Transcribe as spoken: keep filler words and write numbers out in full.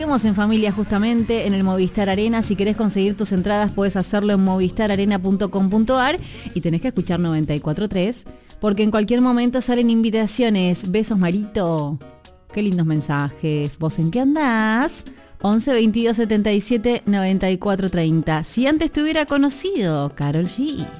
Estamos en familia justamente en el Movistar Arena. Si querés conseguir tus entradas puedes hacerlo en movistar arena punto com punto a r y tenés que escuchar noventa y cuatro tres porque en cualquier momento salen invitaciones. Besos, Marito. Qué lindos mensajes. ¿Vos en qué andás? once veintidós setenta y siete noventa y cuatro treinta. Si antes te hubiera conocido, Karol G.